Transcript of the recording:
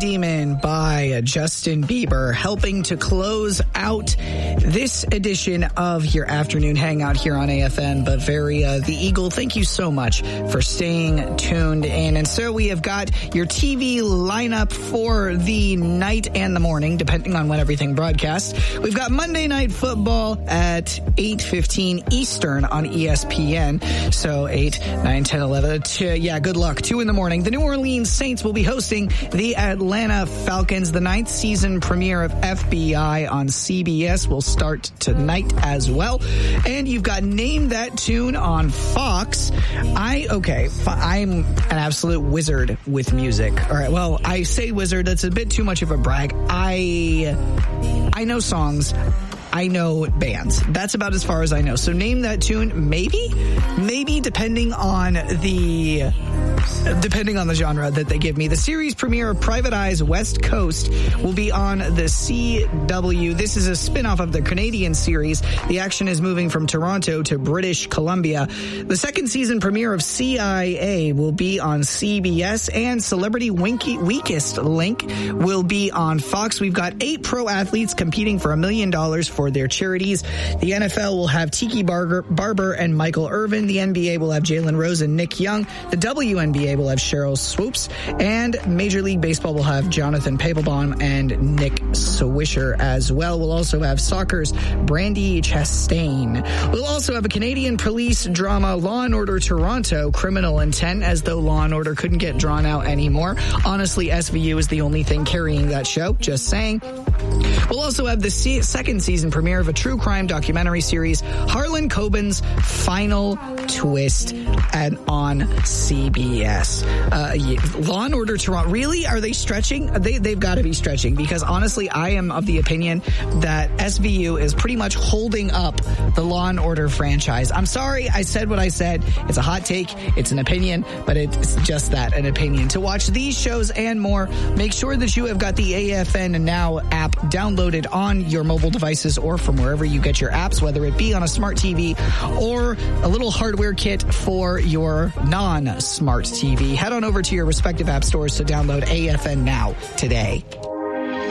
Demon by Justin Bieber, helping to close out this edition of your afternoon hangout here on AFN. But the Eagle, thank you so much for staying tuned in. And so we have got your TV lineup for the night and the morning, depending on when everything broadcasts. We've got Monday Night Football at 8:15 Eastern on ESPN. So 8, 9, 10, 11. Good luck. 2 in the morning. The New Orleans Saints will be hosting the Atlanta Falcons. The 9th season premiere of FBI on CBS will start tonight as well. And you've got Name That Tune on Fox. I'm an absolute wizard with music. All right, well, I say wizard, that's a bit too much of a brag. I know songs. I know bands. That's about as far as I know. So Name That Tune, maybe depending on the genre that they give me. The series premiere of Private Eyes West Coast will be on the CW. This is a spin-off of the Canadian series. The action is moving from Toronto to British Columbia. The second season premiere of CIA will be on CBS, and Celebrity Weakest Link will be on Fox. We've got 8 pro athletes competing for $1 million for their charities. The NFL will have Tiki Barber and Michael Irvin. The NBA will have Jalen Rose and Nick Young. The WNBA will have Cheryl Swoops. And Major League Baseball will have Jonathan Papelbon and Nick Swisher as well. We'll also have soccer's Brandy Chastain. We'll also have a Canadian police drama, Law & Order Toronto, Criminal Intent, as though Law & Order couldn't get drawn out anymore. Honestly, SVU is the only thing carrying that show. Just saying. We'll also have the second season premiere of a true crime documentary series, Harlan Coben's Final Twist, on CBS. Law & Order Toronto. Really? Are they stretching? They've got to be stretching, because honestly, I am of the opinion that SVU is pretty much holding up the Law & Order franchise. I'm sorry, I said what I said. It's a hot take. It's an opinion, but it's just that, an opinion. To watch these shows and more, make sure that you have got the AFN Now app downloaded on your mobile devices or from wherever you get your apps, whether it be on a smart TV or a little hardware kit for your non-smart TV. Head on over to your respective app stores to download AFN Now today.